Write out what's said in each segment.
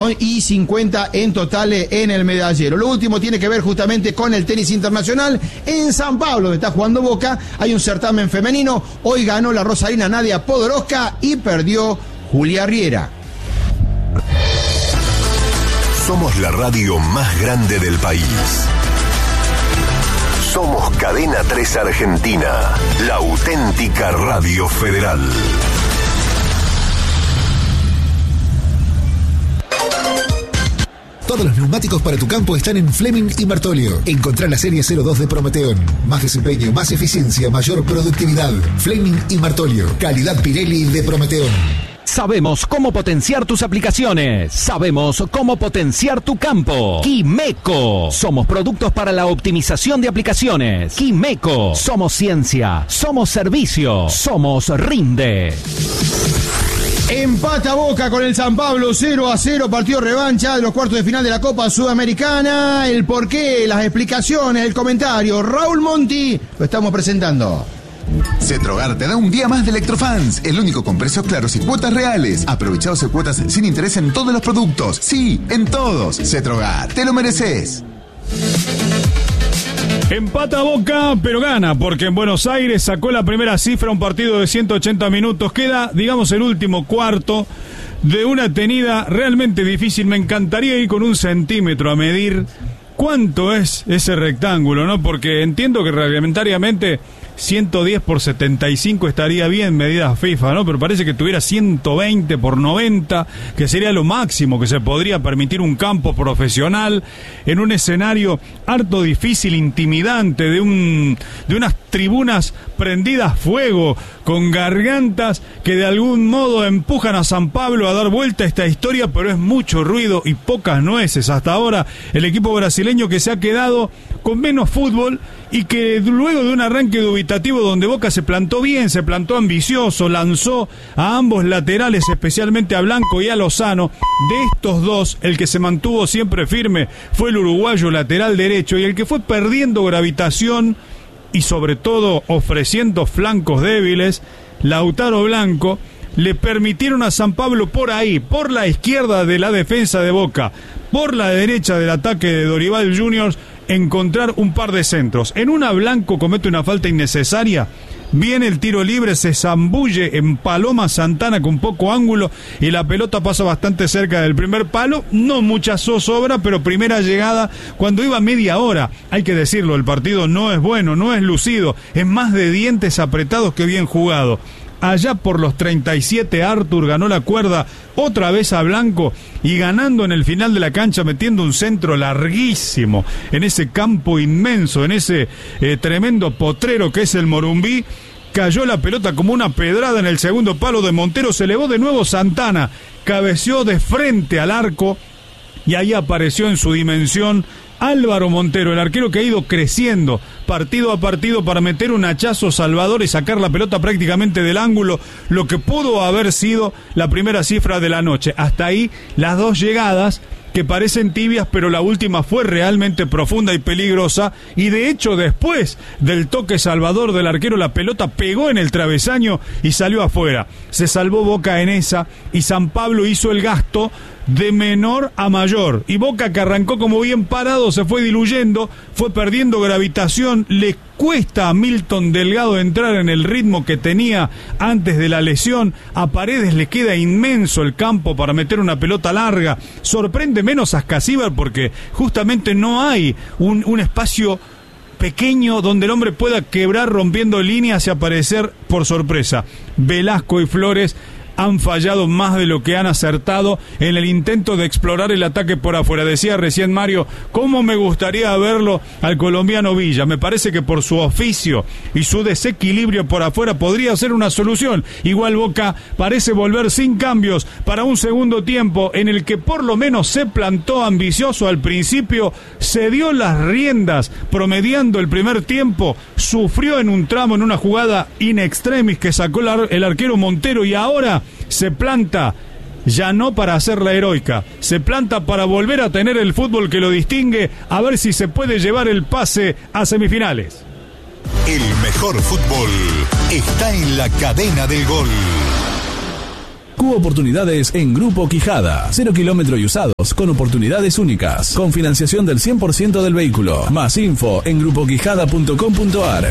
y 50 en total en el medallero. Lo último tiene que ver justamente con el tenis internacional. En San Pablo, donde está jugando Boca, hay un certamen femenino. Hoy ganó la rosarina Nadia Podoroska y perdió Julia Riera. Somos la radio más grande del país. Somos Cadena 3 Argentina, la auténtica radio federal. Todos los neumáticos para tu campo están en Fleming y Martolio. Encontrá la serie 02 de Prometeon. Más desempeño, más eficiencia, mayor productividad. Fleming y Martolio. Calidad Pirelli de Prometeon. Sabemos cómo potenciar tus aplicaciones. Sabemos cómo potenciar tu campo. Quimeco. Somos productos para la optimización de aplicaciones. Quimeco. Somos ciencia. Somos servicio. Somos Rinde. Empata Boca con el San Pablo 0-0, partido revancha de los cuartos de final de la Copa Sudamericana. El porqué, las explicaciones, el comentario. Raúl Monti lo estamos presentando. Cetrogar te da un día más de Electrofans, el único con precios claros y cuotas reales. Aprovechá 12 cuotas sin interés en todos los productos. Sí, en todos. Cetrogar, te lo mereces. Empata Boca, pero gana, porque en Buenos Aires sacó la primera cifra, un partido de 180 minutos. Queda, digamos, el último cuarto de una tenida realmente difícil. Me encantaría ir con un centímetro a medir cuánto es ese rectángulo, ¿no? Porque entiendo que reglamentariamente 110 por 75 estaría bien, medidas FIFA, ¿no? Pero parece que tuviera 120 por 90, que sería lo máximo que se podría permitir un campo profesional en un escenario harto difícil, intimidante, de unas tribunas prendidas a fuego, con gargantas que de algún modo empujan a San Pablo a dar vuelta a esta historia, pero es mucho ruido y pocas nueces. Hasta ahora el equipo brasileño que se ha quedado con menos fútbol y que luego de un arranque dubitativo donde Boca se plantó bien, se plantó ambicioso, lanzó a ambos laterales, especialmente a Blanco y a Lozano. De estos dos, el que se mantuvo siempre firme fue el uruguayo lateral derecho, y el que fue perdiendo gravitación y sobre todo ofreciendo flancos débiles, Lautaro Blanco, le permitieron a San Pablo por ahí, por la izquierda de la defensa de Boca, por la derecha del ataque de Dorival Juniors, encontrar un par de centros. En una Blanco comete una falta innecesaria, viene el tiro libre, se zambulle en Paloma Santana con poco ángulo y la pelota pasa bastante cerca del primer palo. No mucha zozobra, pero primera llegada cuando iba media hora. Hay que decirlo, el partido no es bueno, no es lucido, es más de dientes apretados que bien jugado. Allá por los 37 Arthur ganó la cuerda otra vez a Blanco y ganando en el final de la cancha, metiendo un centro larguísimo en ese campo inmenso, en ese tremendo potrero que es el Morumbí. Cayó la pelota como una pedrada en el segundo palo de Montero, se elevó de nuevo Santana, cabeceó de frente al arco y ahí apareció en su dimensión Álvaro Montero, el arquero que ha ido creciendo partido a partido para meter un hachazo salvador y sacar la pelota prácticamente del ángulo, lo que pudo haber sido la primera cifra de la noche. Hasta ahí las dos llegadas que parecen tibias, pero la última fue realmente profunda y peligrosa, y de hecho después del toque salvador del arquero la pelota pegó en el travesaño y salió afuera. Se salvó Boca en esa y San Pablo hizo el gasto de menor a mayor, y Boca, que arrancó como bien parado, se fue diluyendo, fue perdiendo gravitación. Le cuesta a Milton Delgado entrar en el ritmo que tenía antes de la lesión. A Paredes le queda inmenso el campo para meter una pelota larga. Sorprende menos a Ascasíbar porque justamente no hay un espacio pequeño donde el hombre pueda quebrar rompiendo líneas y aparecer por sorpresa. Velasco y Flores han fallado más de lo que han acertado en el intento de explorar el ataque por afuera. Decía recién Mario, ¿cómo me gustaría verlo al colombiano Villa? Me parece que por su oficio y su desequilibrio por afuera podría ser una solución. Igual Boca parece volver sin cambios para un segundo tiempo en el que por lo menos se plantó ambicioso al principio, se dio las riendas promediando el primer tiempo, sufrió en un tramo en una jugada in extremis que sacó el arquero Montero, y ahora se planta ya no para hacer la heroica, se planta para volver a tener el fútbol que lo distingue, a ver si se puede llevar el pase a semifinales. El mejor fútbol está en la cadena del gol. Oportunidades en Grupo Quijada. 0 kilómetros y usados con oportunidades únicas. Con financiación del 100% del vehículo. Más info en grupoquijada.com.ar.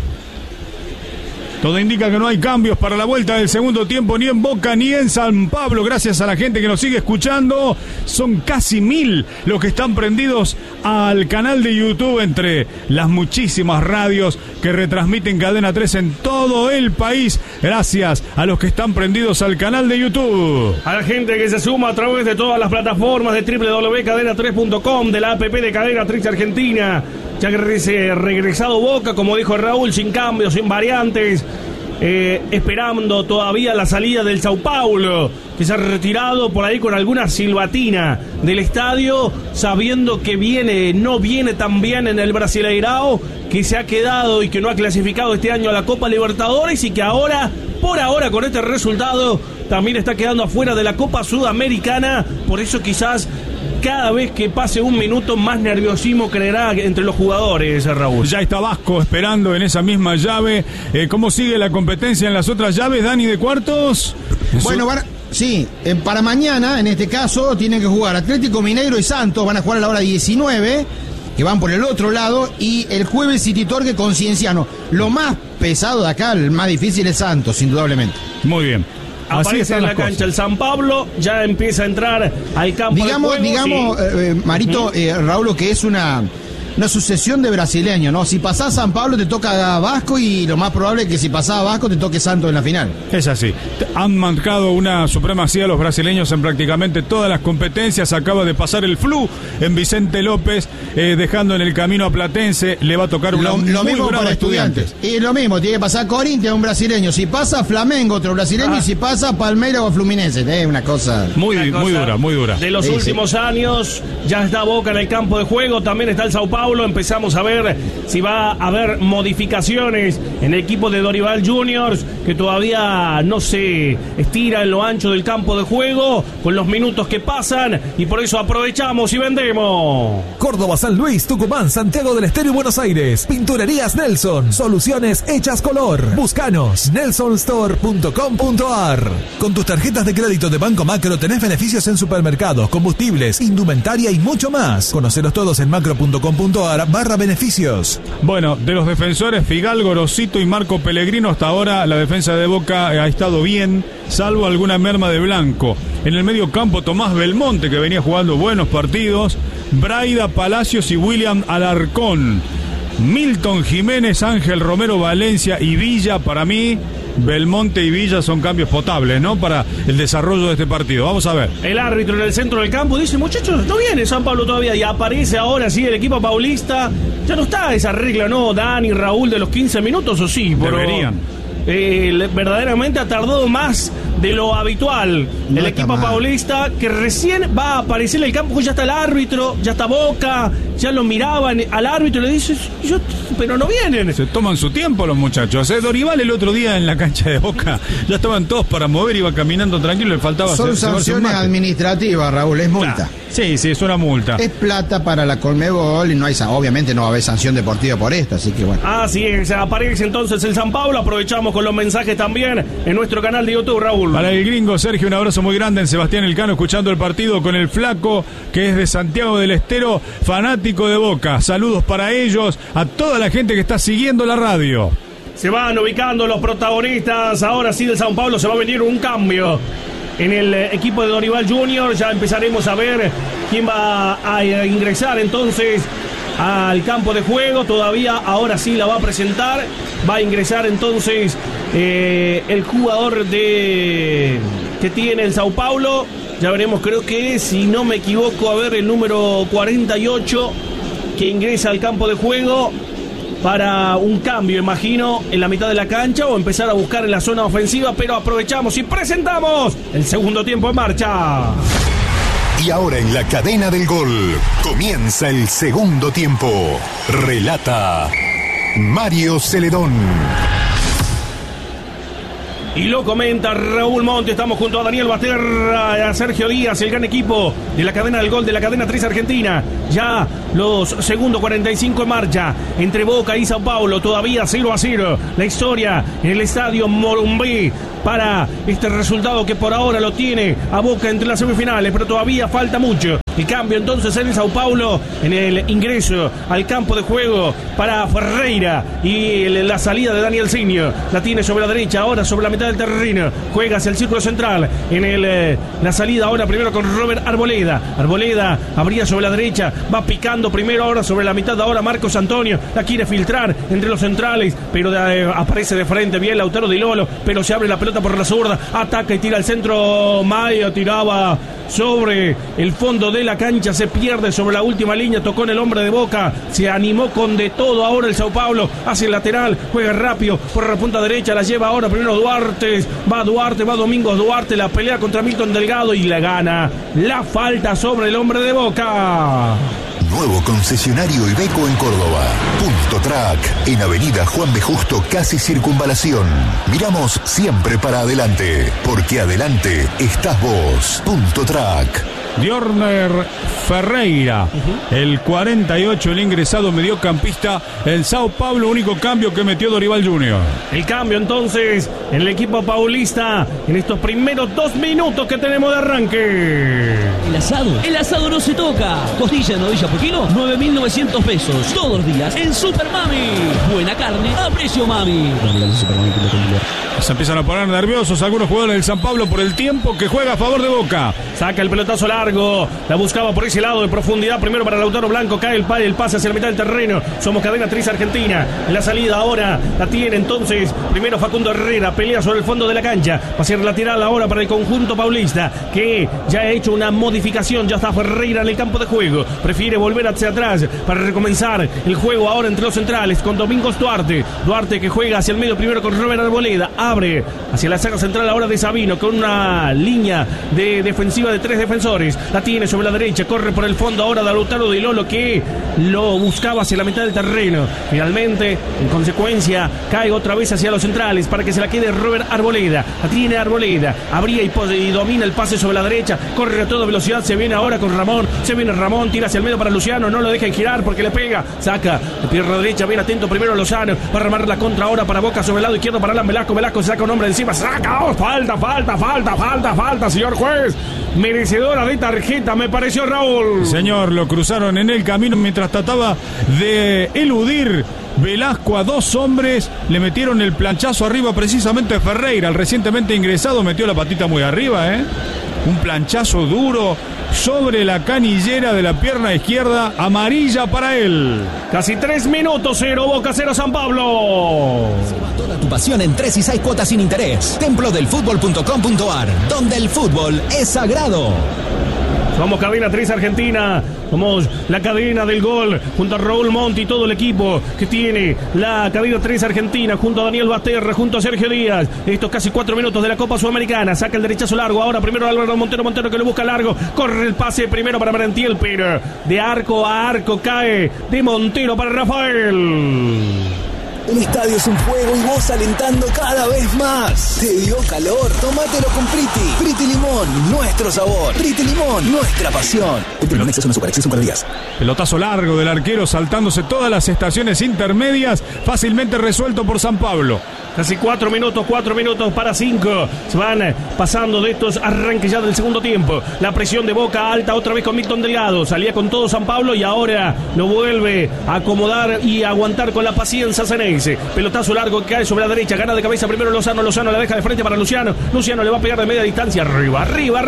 Todo indica que no hay cambios para la vuelta del segundo tiempo ni en Boca ni en San Pablo. Gracias a la gente que nos sigue escuchando. Son casi 1000 los que están prendidos al canal de YouTube entre las muchísimas radios que retransmiten Cadena 3 en todo el país. Gracias a los que están prendidos al canal de YouTube. A la gente que se suma a través de todas las plataformas de www.cadena3.com, de la app de Cadena 3 Argentina. Ya que regresado Boca, como dijo Raúl, sin cambios, sin variantes, esperando todavía la salida del Sao Paulo, que se ha retirado por ahí con alguna silbatina del estadio, sabiendo que no viene tan bien en el Brasileirao, que se ha quedado y que no ha clasificado este año a la Copa Libertadores y que ahora, por ahora, con este resultado, también está quedando afuera de la Copa Sudamericana. Por eso quizás cada vez que pase un minuto más nerviosismo creerá entre los jugadores, Raúl. Ya está Vasco esperando en esa misma llave. ¿Cómo sigue la competencia en las otras llaves, Dani, de cuartos? Bueno, sí, para mañana, en este caso, tienen que jugar Atlético Mineiro y Santos. Van a jugar a la hora 19, que van por el otro lado. Y el jueves City Torque con Cienciano. Lo más pesado de acá, el más difícil es Santos, indudablemente. Muy bien. Aparece en la cancha el San Pablo, ya empieza a entrar al campo de juego. Digamos, sí. Marito, Raúl, que es una sucesión de brasileños, ¿no? Si pasás San Pablo te toca Vasco y lo más probable es que si pasás Vasco te toque Santos en la final. Es así. Han marcado una supremacía los brasileños en prácticamente todas las competencias. Acaba de pasar el Flu en Vicente López, dejando en el camino a Platense. Le va a tocar lo mismo para Estudiantes. Y lo mismo, tiene que pasar Corinthians, un brasileño. Si pasa Flamengo, otro brasileño. Y si pasa Palmeiras o Fluminense. Es una cosa... Muy dura. De los últimos años, ya está Boca en el campo de juego. También está el Sao Paulo. Empezamos a ver si va a haber modificaciones en el equipo de Dorival Juniors, que todavía no se estira en lo ancho del campo de juego con los minutos que pasan, y por eso aprovechamos y vendemos. Córdoba, San Luis, Tucumán, Santiago del Estero y Buenos Aires. Pinturerías Nelson. Soluciones hechas color. Búscanos. nelsonstore.com.ar. Con tus tarjetas de crédito de Banco Macro tenés beneficios en supermercados, combustibles, indumentaria y mucho más. Conocelos todos en macro.com.ar/beneficios. Bueno, de los defensores Figalgo, Rosito y Marco Pellegrino, hasta ahora la defensa de Boca ha estado bien, salvo alguna merma de Blanco. En el medio campo, Tomás Belmonte, que venía jugando buenos partidos, Braida, Palacios y William Alarcón. Milton Jiménez, Ángel Romero, Valencia y Villa. Para mí, Belmonte y Villa son cambios potables, ¿no? Para el desarrollo de este partido. Vamos a ver. El árbitro en el centro del campo dice: muchachos, no viene San Pablo todavía. Y aparece ahora sí el equipo paulista. Ya no está esa regla, ¿no? Dani, Raúl, de los 15 minutos, ¿o sí? Deberían. Verdaderamente ha tardado más de lo habitual el equipo paulista, que recién va a aparecer en el campo. Ya está el árbitro, ya está Boca, ya lo miraban al árbitro y le dicen: pero no vienen. Se toman su tiempo los muchachos. Dorival el otro día en la cancha de Boca ya estaban todos para mover, iba caminando tranquilo, le faltaba... Son sanciones administrativas, Raúl, es multa. Sí, es una multa. Es plata para la Conmebol y obviamente no va a haber sanción deportiva por esto, así que bueno. Así es, aparece entonces el San Pablo. Aprovechamos con los mensajes también en nuestro canal de YouTube, Raúl. Para el gringo Sergio, un abrazo muy grande en Sebastián Elcano, escuchando el partido con el Flaco, que es de Santiago del Estero, fanático de Boca. Saludos para ellos, a toda la gente que está siguiendo la radio. Se van ubicando los protagonistas. Ahora sí, del Sao Paulo se va a venir un cambio en el equipo de Dorival Junior. Ya empezaremos a ver quién va a ingresar entonces al campo de juego. Todavía ahora sí la va a presentar. Va a ingresar entonces el jugador que tiene el Sao Paulo. Ya veremos, creo que, si no me equivoco, a ver, el número 48 que ingresa al campo de juego para un cambio, imagino, en la mitad de la cancha, o empezar a buscar en la zona ofensiva. Pero aprovechamos y presentamos el segundo tiempo en marcha. Y ahora en la cadena del gol comienza el segundo tiempo. Relata Mario Celedón. Y lo comenta Raúl Monte. Estamos junto a Daniel Basterra, a Sergio Díaz, el gran equipo de la cadena del gol, de la cadena 3 Argentina. Ya los segundos 45 en marcha entre Boca y Sao Paulo. Todavía 0-0. La historia en el estadio Morumbí. para este resultado que por ahora lo tiene a Boca entre las semifinales, pero todavía falta mucho. El cambio entonces en el Sao Paulo, en el ingreso al campo de juego para Ferreira y la salida de Daniel Sinio. La tiene sobre la derecha, ahora sobre la mitad del terreno. Juega hacia el círculo central. En la salida ahora primero con Robert Arboleda. Arboleda abría sobre la derecha, va picando primero ahora sobre la mitad. Ahora Marcos Antonio la quiere filtrar entre los centrales, pero aparece de frente bien Lautaro Di Lolo, pero se abre la pelota por la zurda. Ataca y tira al centro. Maia tiraba sobre el fondo de la cancha, se pierde sobre la última línea, tocó en el hombre de Boca, se animó con de todo ahora el Sao Paulo, hacia el lateral, juega rápido por la punta derecha, la lleva ahora primero Duarte, va Domingos Duarte, la pelea contra Milton Delgado y le gana la falta sobre el hombre de Boca. Nuevo concesionario Iveco en Córdoba. Punto Track, en Avenida Juan B. Justo, casi Circunvalación. Miramos siempre para adelante, porque adelante estás vos. Punto Track. Diorner Ferreira, el 48, el ingresado mediocampista en Sao Paulo, único cambio que metió Dorival Junior. El cambio entonces en el equipo paulista en estos primeros 2 minutos que tenemos de arranque. El asado no se toca. Costilla en novilla por kilo, 9.900 pesos. Todos los días en Super Mami. Buena carne a precio Mami. Se empiezan a poner nerviosos algunos jugadores del San Pablo por el tiempo que juega a favor de Boca. Saca el pelotazo largo, la buscaba por ese lado de profundidad, primero para Lautaro Blanco, cae el pase hacia la mitad del terreno. Somos Cadena Triz Argentina. En la salida ahora la tiene entonces primero Facundo Herrera, pelea sobre el fondo de la cancha, va a ser lateral ahora para el conjunto paulista, que ya ha hecho una modificación. Ya está Ferreira en el campo de juego, prefiere volver hacia atrás para recomenzar el juego ahora entre los centrales con Domingos Duarte que juega hacia el medio primero con Robert Arboleda, abre hacia la saga central ahora de Sabino con una línea de defensiva de 3 defensores. La tiene sobre la derecha, corre por el fondo ahora de Lautaro Di Lolo, que lo buscaba hacia la mitad del terreno. Finalmente, en consecuencia, cae otra vez hacia los centrales para que se la quede Robert Arboleda. La tiene Arboleda, abría y domina el pase sobre la derecha, corre a toda velocidad, se viene ahora con Ramón, tira hacia el medio para Luciano, no lo deja girar porque le pega, saca de pierna derecha, bien atento primero Lozano, va a remar la contra ahora para Boca sobre el lado izquierdo para Alan Velasco se saca un hombre encima, saca, falta, señor juez, merecedora de tarjeta, me pareció, Raúl. Señor, lo cruzaron en el camino mientras trataba de eludir Velasco a 2 hombres, le metieron el planchazo arriba precisamente a Ferreira, el recientemente ingresado, metió la patita muy arriba, un planchazo duro sobre la canillera de la pierna izquierda, amarilla para él. Casi 3 minutos, 0 Boca, 0 San Pablo. Toda tu pasión en 3 y 6 cuotas sin interés. Templodelfutbol.com.ar, donde el fútbol es sagrado. Somos Cadena Triz Argentina, somos la cadena del gol, junto a Raúl Monti y todo el equipo que tiene la Cadena Triz Argentina, junto a Daniel Basterra, junto a Sergio Díaz. Estos casi 4 minutos de la Copa Sudamericana, saca el derechazo largo, ahora primero Álvaro Montero que lo busca largo, corre el pase primero para Merentiel, pero de arco a arco cae de Montero para Rafael. El estadio es un juego y vos alentando cada vez más. ¿Te dio calor? Tómatelo con Priti. Priti Limón, nuestro sabor. Priti Limón, nuestra pasión. Priti Limón, exceso no azúcar, exceso un par de días. Pelotazo largo del arquero saltándose todas las estaciones intermedias, fácilmente resuelto por San Pablo. Casi 4 minutos para 5. Se van pasando de estos arranques ya del segundo tiempo. La presión de Boca alta otra vez con Milton Delgado. Salía con todo San Pablo y ahora lo vuelve a acomodar y aguantar con la paciencia Ceneice. Pelotazo largo que cae sobre la derecha. Gana de cabeza primero Lozano la deja de frente para Luciano. Luciano le va a pegar de media distancia. Arriba.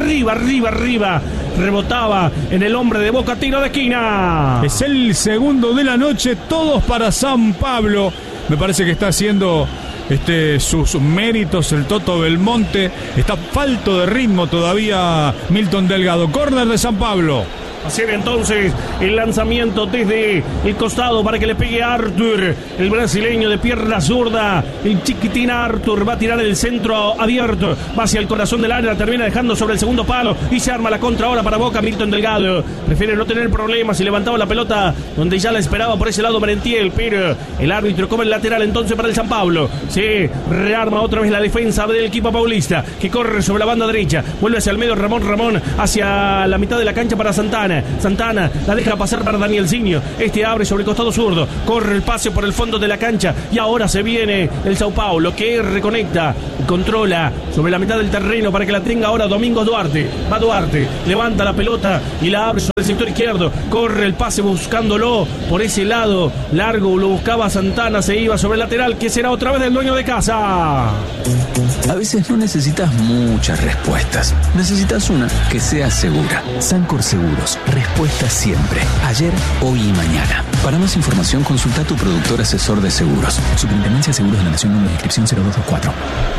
Rebotaba en el hombre de Boca, tiro de esquina. Es el segundo de la noche, todos para San Pablo. Me parece que está haciendo sus méritos el Toto Belmonte. Está falto de ritmo todavía Milton Delgado. Córner de San Pablo. Hacer entonces el lanzamiento desde el costado para que le pegue a Arthur, el brasileño de pierna zurda. El chiquitín Arthur va a tirar el centro abierto, va hacia el corazón del área, termina dejando sobre el segundo palo y se arma la contra ahora para Boca. Milton Delgado prefiere no tener problemas y levantaba la pelota donde ya la esperaba por ese lado Merentiel, pero el árbitro come el lateral entonces para el San Pablo. Se rearma otra vez la defensa del equipo paulista, que corre sobre la banda derecha, vuelve hacia el medio Ramón hacia la mitad de la cancha para Santana. Santana. Santana la deja pasar para Danielzinho. Este abre sobre el costado zurdo. Corre el pase por el fondo de la cancha. Y ahora se viene el Sao Paulo, que reconecta y controla sobre la mitad del terreno para que la tenga ahora Domingos Duarte. Va Duarte, levanta la pelota y la abre sobre el sector izquierdo. Corre el pase buscándolo por ese lado largo. Lo buscaba Santana. Se iba sobre el lateral, que será otra vez del dueño de casa. A veces no necesitas muchas respuestas. Necesitas una que sea segura. Sancor Seguros. Respuesta siempre. Ayer, hoy y mañana. Para más información, consulta a tu productor asesor de seguros. Superintendencia de Seguros de la Nación, número de inscripción 0224.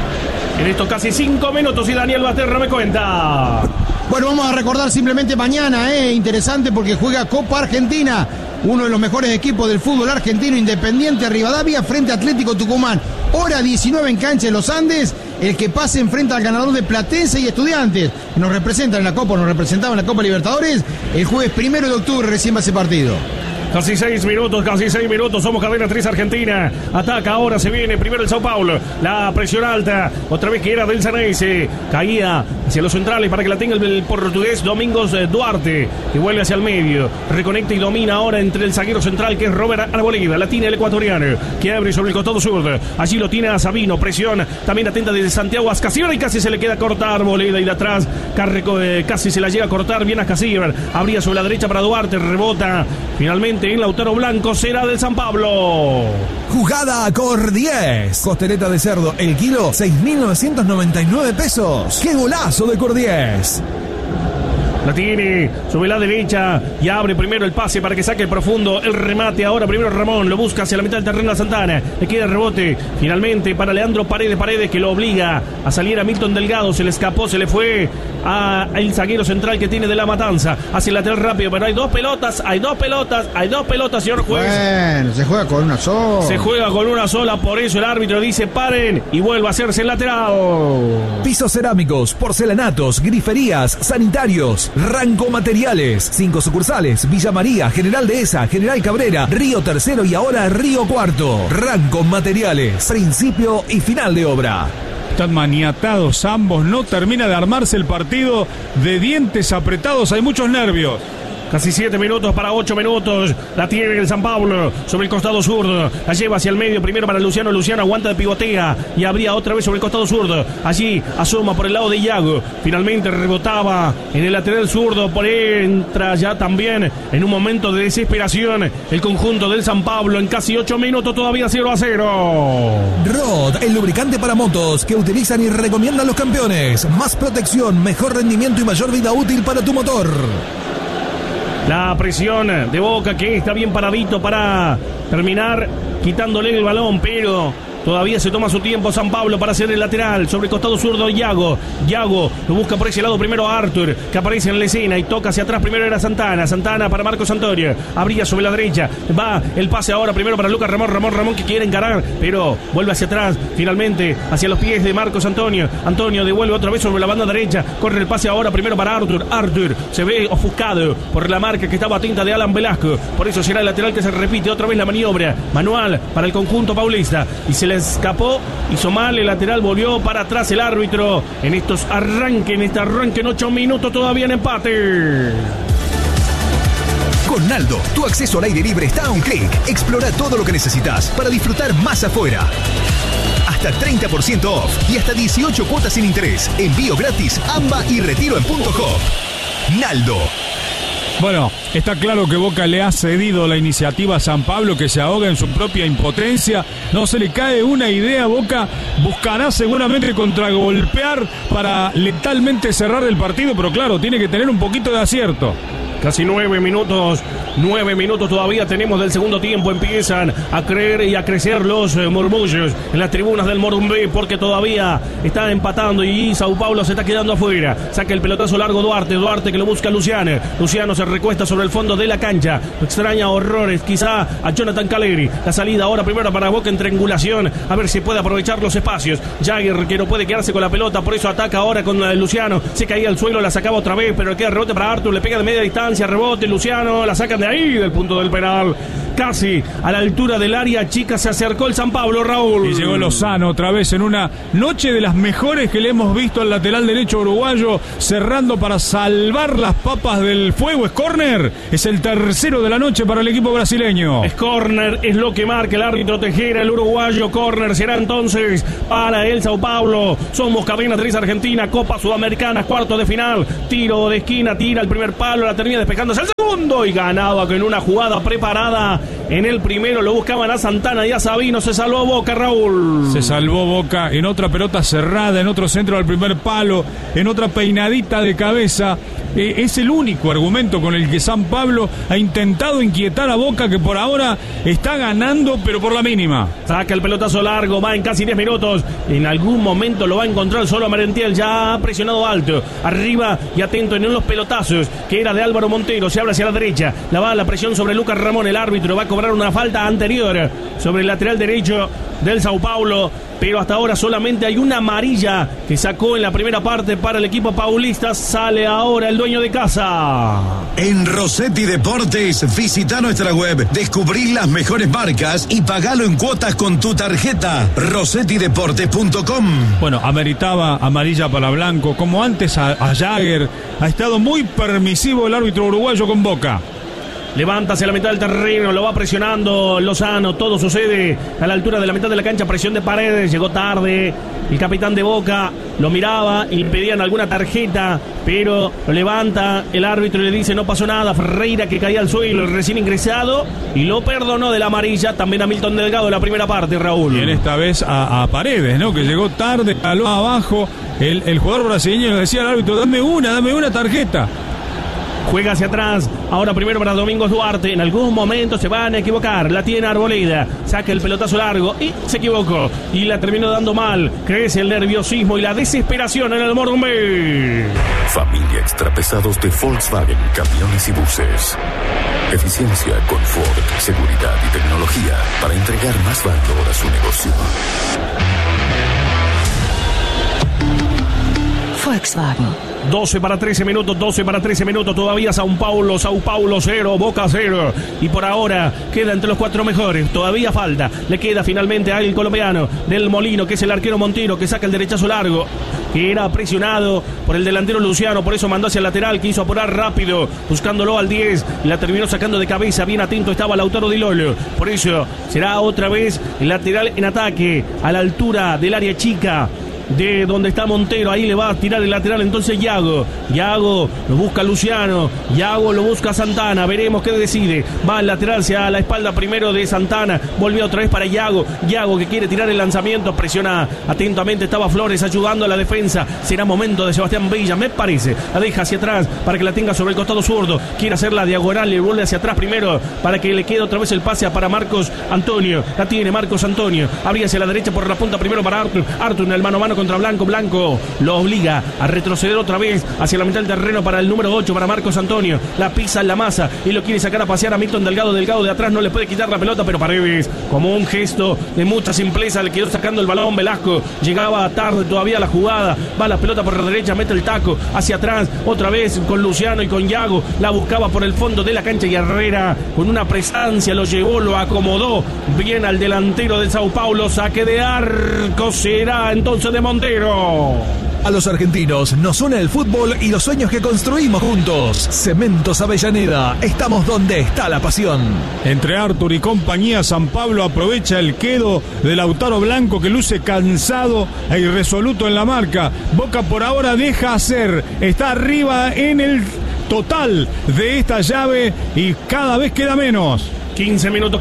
En estos casi 5 minutos y Daniel Basterra me cuenta. Bueno, vamos a recordar simplemente mañana, interesante porque juega Copa Argentina, uno de los mejores equipos del fútbol argentino, Independiente Rivadavia frente a Atlético Tucumán. Hora 19 en cancha de los Andes. El que pase enfrenta al ganador de Platense y Estudiantes. Nos representan en la Copa, nos representaban en la Copa Libertadores. El jueves 1 de octubre recién va ese partido. Casi 6 minutos, somos Cadena 3 Argentina. Ataca ahora, se viene primero el Sao Paulo. La presión alta, otra vez que era del Zanese. Caía hacia los centrales para que la tenga el portugués Domingos Duarte, que vuelve hacia el medio. Reconecta y domina ahora entre el zaguero central, que es Robert Arboleda. La tiene el ecuatoriano, que abre sobre el costado zurdo. Allí lo tiene a Sabino, presión. También atenta desde Santiago Ascasíbar y casi se le queda corta Arboleda. Y de atrás, casi se la llega a cortar bien a Ascasíbar. Abría sobre la derecha para Duarte, rebota. Finalmente en Lautaro Blanco será del San Pablo. Jugada Cor 10. Costeleta de cerdo, el kilo, 6.999 pesos. ¡Qué golazo de Cor 10! La tiene sobre la derecha y abre primero el pase para que saque el profundo. El remate ahora primero Ramón. Lo busca hacia la mitad del terreno a Santana. Le queda el rebote finalmente para Leandro Paredes, que lo obliga a salir a Milton Delgado. Se le escapó, se le fue a el zaguero central que tiene de La Matanza. Hacia el lateral rápido, pero hay dos pelotas, señor juez. Bueno, se juega con una sola. Se juega con una sola, por eso el árbitro dice paren y vuelve a hacerse el lateral. Pisos cerámicos, porcelanatos, griferías, sanitarios. Ranco Materiales, 5 sucursales, Villa María, General Dehesa, General Cabrera, Río Tercero y ahora Río Cuarto. Ranco Materiales, principio y final de obra. Están maniatados ambos, no termina de armarse el partido, de dientes apretados, hay muchos nervios. Casi 7 minutos para 8 minutos. La tiene el San Pablo sobre el costado zurdo. La lleva hacia el medio primero para Luciano. Luciano aguanta de pivotea y abría otra vez sobre el costado zurdo. Allí asoma por el lado de Iago. Finalmente rebotaba en el lateral zurdo. Por entra ya también en un momento de desesperación el conjunto del San Pablo. En casi 8 minutos todavía 0-0. Rod, el lubricante para motos que utilizan y recomiendan los campeones. Más protección, mejor rendimiento y mayor vida útil para tu motor. La presión de Boca, que está bien paradito para terminar quitándole el balón, pero todavía se toma su tiempo San Pablo para hacer el lateral. Sobre el costado zurdo, Iago lo busca por ese lado primero a Arthur, que aparece en la escena y toca hacia atrás. Primero era Santana para Marcos Antonio. Abría sobre la derecha. Va el pase ahora primero para Lucas Ramón, que quiere encarar, pero vuelve hacia atrás. Finalmente hacia los pies de Marcos Antonio. Antonio devuelve otra vez sobre la banda derecha. Corre el pase ahora primero para Arthur se ve ofuscado por la marca que estaba atenta de Alan Velasco. Por eso será el lateral que se repite otra vez la maniobra manual para el conjunto paulista. Y se le escapó, hizo mal el lateral, volvió para atrás el árbitro en este arranque en 8 minutos todavía en empate. Con Naldo, tu acceso al aire libre está a un clic. Explora todo lo que necesitas para disfrutar más afuera. Hasta 30% off y hasta 18 cuotas sin interés. Envío gratis, AMBA y retiro en Punto Hop. Naldo. Bueno, está claro que Boca le ha cedido la iniciativa a San Pablo, que se ahoga en su propia impotencia. No se le cae una idea. Boca buscará seguramente contragolpear para letalmente cerrar el partido, pero claro, tiene que tener un poquito de acierto. Casi 9 minutos todavía tenemos del segundo tiempo. Empiezan a creer y a crecer los murmullos en las tribunas del Morumbí, porque todavía está empatando y Sao Paulo se está quedando afuera. Saca el pelotazo largo Duarte que lo busca Luciano se recuesta sobre el fondo de la cancha. Extraña horrores quizá a Jonathan Caleri. La salida ahora primero para Boca en triangulación, a ver si puede aprovechar los espacios. Jagger, que no puede quedarse con la pelota, por eso ataca ahora con Luciano. Se caía al suelo, la sacaba otra vez, pero le queda rebote para Arthur, le pega de media distancia. instancia, rebote, Luciano, la sacan de ahí, del punto del penal. Casi a la altura del área chica se acercó el San Pablo, Raúl. Y llegó Lozano otra vez en una noche de las mejores que le hemos visto al lateral derecho uruguayo, cerrando para salvar las papas del fuego. Es córner, es el tercero de la noche para el equipo brasileño. Es córner, es lo que marca el árbitro Tejera, el uruguayo. Córner será entonces para el Sao Paulo. Somos Cadena 3 Argentina, Copa Sudamericana, cuarto de final. Tiro de esquina, tira el primer palo, la termina despejándose el segundo y ganaba con una jugada preparada. En el primero lo buscaban a Santana y a Sabino. Se salvó Boca, Raúl. Se salvó Boca en otra pelota cerrada, en otro centro al primer palo, en otra peinadita de cabeza. Es el único argumento con el que San Pablo ha intentado inquietar a Boca, que por ahora está ganando, pero por la mínima. Saca el pelotazo largo, va en casi 10 minutos. En algún momento lo va a encontrar solo a Merentiel. Ya ha presionado alto, arriba y atento en los pelotazos, que era de Álvaro Montero. Se abre hacia la derecha, la presión sobre Lucas Ramón. El árbitro va a cobrar una falta anterior sobre el lateral derecho del Sao Paulo, pero hasta ahora solamente hay una amarilla que sacó en la primera parte para el equipo paulista. Sale ahora el dueño de casa. En Rossetti Deportes, visita nuestra web, descubrí las mejores marcas y pagalo en cuotas con tu tarjeta. RossettiDeportes.com. Bueno, ameritaba amarilla para Blanco, como antes a Jagger. Ha estado muy permisivo el árbitro uruguayo con Boca. Levanta hacia la mitad del terreno, lo va presionando Lozano. Todo sucede a la altura de la mitad de la cancha. Presión de Paredes, llegó tarde el capitán de Boca, lo miraba y le pedían alguna tarjeta, pero lo levanta el árbitro y le dice no pasó nada. Ferreira, que caía al suelo, el recién ingresado, y lo perdonó de la amarilla. También a Milton Delgado en la primera parte, Raúl. Y en esta vez a Paredes, ¿no? Que llegó tarde, caló abajo. El jugador brasileño le decía al árbitro, dame una tarjeta. Juega hacia atrás, ahora primero para Domingos Duarte. En algún momento se van a equivocar. La tiene Arboleda, saca el pelotazo largo y se equivocó. Y la terminó dando mal. Crece el nerviosismo y la desesperación en el Morumbi. Familia Extrapesados de Volkswagen, camiones y buses. Eficiencia, confort, seguridad y tecnología para entregar más valor a su negocio. Volkswagen. 12 para 13 minutos, todavía Sao Paulo 0, Boca 0, y por ahora queda entre los 4 mejores, todavía falta, le queda finalmente al colombiano del Molino, que es el arquero Montero, que saca el derechazo largo, que era presionado por el delantero Luciano, por eso mandó hacia el lateral, quiso apurar rápido, buscándolo al 10, y la terminó sacando de cabeza, bien atento estaba Lautaro Di Lolo, por eso será otra vez el lateral en ataque, a la altura del área chica, de donde está Montero. Ahí le va a tirar el lateral entonces Yago lo busca Luciano, Yago lo busca Santana, veremos qué decide. Va al lateral hacia la espalda primero de Santana, volvió otra vez para Yago que quiere tirar el lanzamiento, presiona atentamente, estaba Flores ayudando a la defensa. Será momento de Sebastián Villa, me parece, la deja hacia atrás para que la tenga sobre el costado zurdo, quiere hacer la diagonal, le vuelve hacia atrás primero para que le quede otra vez el pase para Marcos Antonio. La tiene Marcos Antonio, abría hacia la derecha por la punta primero para Artur en el mano a mano contra Blanco lo obliga a retroceder otra vez hacia la mitad del terreno para el número 8, para Marcos Antonio, la pisa en la masa y lo quiere sacar a pasear a Milton Delgado de atrás, no le puede quitar la pelota, pero Paredes, como un gesto de mucha simpleza, le quedó sacando el balón. Velasco llegaba tarde todavía a la jugada, va la pelota por la derecha, mete el taco hacia atrás, otra vez con Luciano y con Yago, la buscaba por el fondo de la cancha y Herrera con una presencia lo llevó, lo acomodó bien al delantero de Sao Paulo. Saque de arco será entonces de Montero. A los argentinos nos une el fútbol y los sueños que construimos juntos. Cementos Avellaneda, estamos donde está la pasión. Entre Artur y compañía, San Pablo aprovecha el quedo de Lautaro Blanco, que luce cansado e irresoluto en la marca. Boca por ahora deja hacer, está arriba en el total de esta llave y cada vez queda menos. 15 minutos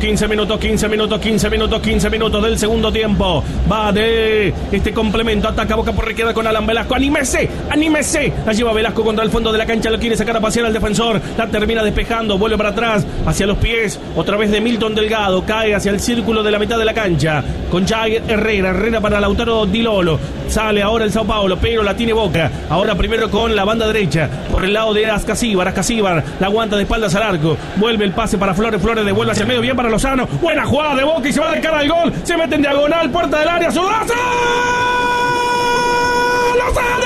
del segundo tiempo. Va de este complemento. Ataca Boca por izquierda con Alan Velasco. ¡Anímese! La lleva Velasco contra el fondo de la cancha. Lo quiere sacar a pasear al defensor. La termina despejando. Vuelve para atrás. Hacia los pies. Otra vez de Milton Delgado. Cae hacia el círculo de la mitad de la cancha. Con Jagger Herrera para Lautaro Di Lolo. Sale ahora el Sao Paulo, pero la tiene Boca. Ahora primero con la banda derecha. Por el lado de Ascasíbar. La aguanta de espaldas al arco. Vuelve el pase para Flores. Devuelve hacia el medio, bien para Lozano, buena jugada de Boca y se va de cara al gol, se mete en diagonal, puerta del área, ¡Zurdazo! ¡Lozano!